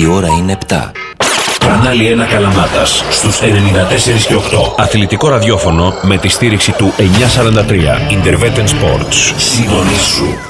ώρα είναι 7. Κανάλι 1 Καλαμάτας στους 94 και 8. Αθλητικό ραδιόφωνο με τη στήριξη του 943. Intervetten Sports. Συντονίσου.